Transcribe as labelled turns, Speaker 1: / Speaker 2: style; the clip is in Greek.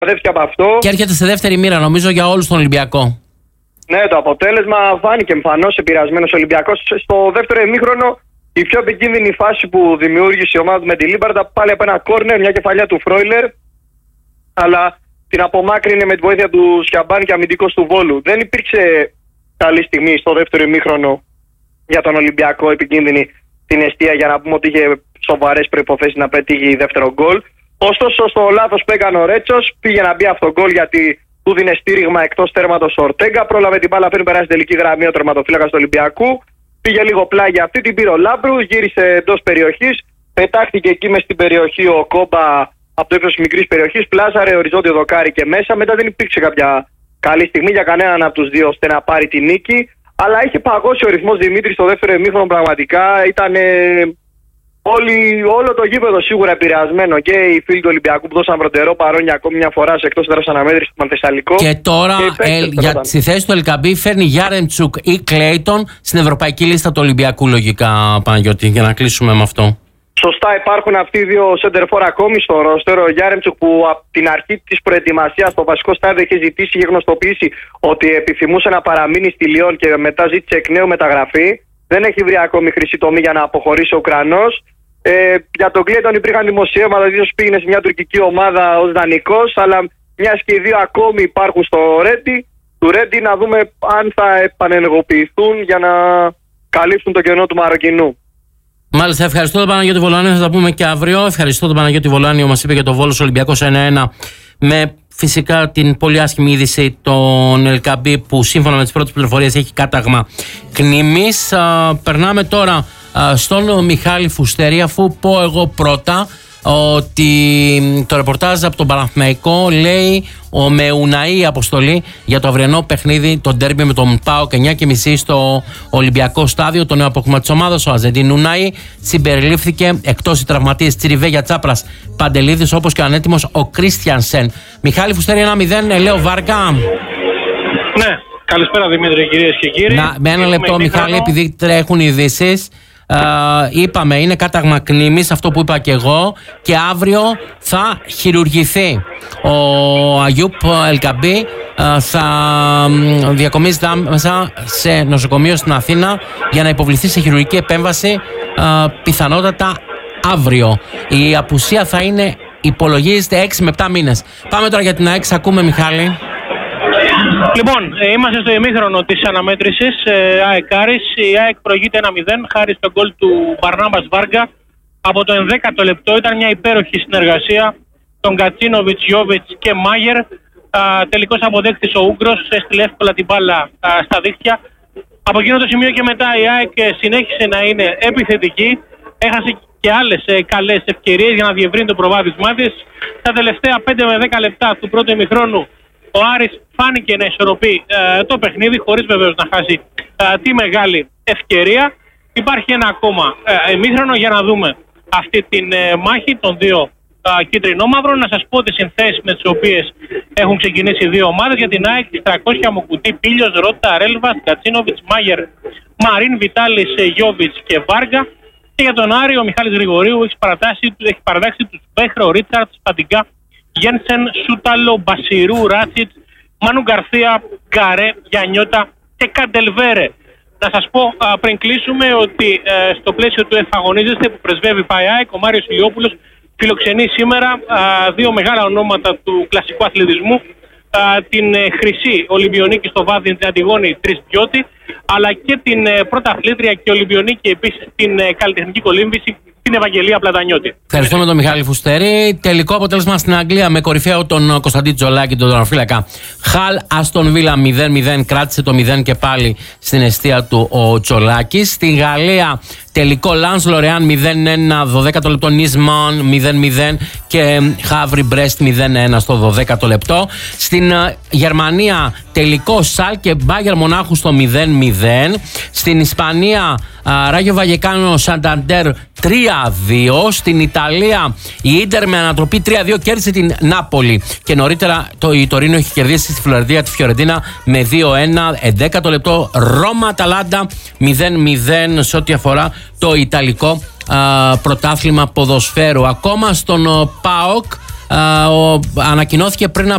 Speaker 1: από αυτό.
Speaker 2: Και έρχεται σε δεύτερη μοίρα, νομίζω, για όλους τον Ολυμπιακό.
Speaker 1: Ναι, το αποτέλεσμα φάνηκε εμφανώς επηρεασμένος ο Ολυμπιακός. Στο δεύτερο ημίχρονο, η πιο επικίνδυνη φάση που δημιούργησε η ομάδα του με τη Λίμπαρτα, πάλι από ένα κόρνερ, μια κεφαλιά του Φρόιλερ, αλλά την απομάκρυνε με τη βοήθεια του Σιαμπάν και αμυντικός του Βόλου. Δεν υπήρξε καλή στιγμή στο δεύτερο ημίχρονο για τον Ολυμπιακό επικίνδυνη την εστία, για να πούμε ότι είχε σοβαρές προϋποθέσεις να πετύχει δεύτερο γκολ. Ωστόσο, στο λάθος που έκανε ο Ρέτσος, πήγε να μπει αυτό γκολ γιατί του δίνε στήριγμα εκτός τέρματος ο Ορτέγκα. Πρόλαβε την μπάλα πριν περάσει τελική γραμμή ο τερματοφύλακας του Ολυμπιακού. Πήγε λίγο πλάγια αυτή, την πήρε ο Λάμπρου, γύρισε εντός περιοχής. Πετάχτηκε εκεί μες στην περιοχή ο Κόμπα από το ύψος της μικρής περιοχής. Πλάσαρε οριζόντιο δοκάρι και μέσα. Μετά δεν υπήρξε κάποια καλή στιγμή για κανέναν από τους δύο ώστε να πάρει τη νίκη. Αλλά είχε παγώσει ο ρυθμός Δημήτρη στο δεύτερο ημίχρονο πραγματικά. Ήταν όλο το γήπεδο σίγουρα επηρεασμένο και οι φίλοι του Ολυμπιακού που δώσαν πρωτερό παρόν για ακόμη μια φορά σε εκτός έδρας αναμέτρηση του Πανθεσσαλικό.
Speaker 2: Και τώρα στη θέση του Ελκαμπή φέρνει Γιάρεμτσουκ ή Κλέιτον στην ευρωπαϊκή λίστα του Ολυμπιακού, λογικά, Παναγιώτη, για να κλείσουμε με αυτό.
Speaker 1: Σωστά, υπάρχουν αυτοί οι δύο σέντερφορ ακόμη στο ρόστερ. Ο Γιάρεμτσουκ που από την αρχή της προετοιμασίας στο βασικό στάδιο είχε ζητήσει και γνωστοποιήσει ότι επιθυμούσε να παραμείνει στη Λιόν και μετά ζήτησε εκ νέου μεταγραφή. Δεν έχει βρει ακόμη χρυσή τομή για να αποχωρήσει ο Ουκρανός. Για τον Κλέιτον υπήρχαν δημοσιεύματα, ίσως πήγαινε σε μια τουρκική ομάδα ως δανεικός, αλλά μιας και οι δύο ακόμη υπάρχουν στο Ρέντι, να δούμε αν θα επανενεργοποιηθούν για να καλύψουν το κενό του Μαροκινού.
Speaker 2: Μάλιστα, ευχαριστώ τον Παναγιώτη Βολάνη, θα τα πούμε και αύριο. Ευχαριστώ τον Παναγιώτη Βολάνη, μας είπε για το Βόλος Ολυμπιακός 1-1, με φυσικά την πολύ άσχημη είδηση τον Ελκαμπή που σύμφωνα με τις πρώτες πληροφορίες έχει κάταγμα κνήμης. Περνάμε τώρα στον Μιχάλη Φουστέρη, αφού πω εγώ πρώτα ότι το ρεπορτάζ από τον Παναθηναϊκό λέει με Ουναή αποστολή για το αυριανό παιχνίδι, το ντέρμπι με τον ΠΑΟΚ 9:30 στο Ολυμπιακό Στάδιο. Το νέο απόκτημα της ομάδας, ο Αζεντίν Ουναή, συμπεριλήφθηκε εκτός οι τραυματίες Τσιριβέγια, Τσάπρας, Παντελίδης, όπως και ο ανέτοιμος ο Κρίστιανσεν. Μιχάλη Φουστέρη 1-0, Ελέο Βάρκα.
Speaker 3: Ναι, καλησπέρα Δημήτρη, κυρίες και κύριοι.
Speaker 2: Με ένα λεπτό, Μιχάλη, επειδή τρέχουν ειδήσεις. Είπαμε, είναι κάταγμα κνήμης, αυτό που είπα και εγώ, και αύριο θα χειρουργηθεί. Ο Αγιούπ Ελκαμπή θα διακομίζεται άμεσα σε νοσοκομείο στην Αθήνα για να υποβληθεί σε χειρουργική επέμβαση, πιθανότατα αύριο. Η απουσία θα είναι, υπολογίζεται, 6 με 7 μήνες. Πάμε τώρα για την ΑΕΚ, ακούμε Μιχάλη.
Speaker 3: Λοιπόν, είμαστε στο ημίχρονο της αναμέτρησης ΑΕΚ Άρης. Η ΑΕΚ προηγείται 1-0 χάρη στον γκολ του Μπαρνάμπας Βάργα. Από το 11ο λεπτό ήταν μια υπέροχη συνεργασία των Κατσίνοβιτς, Γιόβιτς και Μάγερ. Τελικός αποδέκτης ο Ούγκρος, έστειλε εύκολα την μπάλα στα δίχτυα. Από εκείνο το σημείο και μετά η ΑΕΚ συνέχισε να είναι επιθετική. Έχασε και άλλες καλές ευκαιρίες για να διευρύνει το προβάδισμά της. Τα τελευταία 5 με 10 λεπτά του πρώτου ημιχρόνου ο Άρης φάνηκε να ισορροπεί το παιχνίδι, χωρίς βεβαίως να χάσει τη μεγάλη ευκαιρία. Υπάρχει ένα ακόμα ημίχρονο για να δούμε αυτή τη μάχη των δύο κίτρινόμαυρων. Να σας πω τις συνθέσεις με τις οποίες έχουν ξεκινήσει οι δύο ομάδες. Για την ΑΕΚ, Τρακόσια, Μουκουτί, Πίλιος, Ρότα, Ρέλβας, Κατσίνοβιτς, Μάγερ, Μαρίν, Βιτάλης, Γιόβιτς και Βάργα. Και για τον Άρη, ο Μιχάλης Γρηγορίου έχει παρατάξει τους Μπέχρο, Ρίτσαρτς, Παντιγκά, Γένσεν, Σούταλο, Μπασιρού, Ράτσιτς, Μάνου Γκαρθία, Γκαρέ, Γιαννιώτα και Καντελβέρε. Να σας πω πριν κλείσουμε ότι στο πλαίσιο του Εφαγωνίζεστε που πρεσβεύει ΠΑΕΑΕΚ, ο Μάριος Ηλιόπουλος φιλοξενεί σήμερα δύο μεγάλα ονόματα του κλασικού αθλητισμού, την Χρυσή Ολυμπιονίκη στο Βάδιν, την Αντιγόνη Τρισπιώτη, αλλά και την πρωταθλήτρια και Ολυμπιονίκη επίσης την καλλιτεχνική κολύμβηση, την Ευαγγελία Πλατανιώτη.
Speaker 2: Ευχαριστούμε τον Μιχάλη Φουστέρη. Τελικό αποτέλεσμα στην Αγγλία με κορυφαίο τον Κωνσταντίν Τζολάκη, τον τερματοφύλακα. Χαλ Αστον Βίλα 0-0, κράτησε το 0 και πάλι στην εστία του ο Τζολάκης. Στην Γαλλία τελικό Λανς Λορεάν 0-1, 12ο λεπτό Νισμαν 0-0 και Χαύρι Μπρέστ 0-1 στο 12ο λεπτό. Στην Γερμανία τελικό Σάλκε Μπάγερ Μονάχου στο 0-0. Στην Ισπανία Ράγιο Βαγεκάνο Σανταντέρ 3-2. Στην Ιταλία η Ίντερ με ανατροπή 3-2 κέρδισε την Νάπολη. Και νωρίτερα η Τωρίνο έχει κερδίσει στη Φλωρεντία τη Φιωρεντίνα με 2-1. 11ο λεπτό Ρώμα Αταλάντα 0-0 σε ό,τι αφορά το Ιταλικό πρωτάθλημα ποδοσφαίρου. Ακόμα στον ΠΑΟΚ ανακοινώθηκε πριν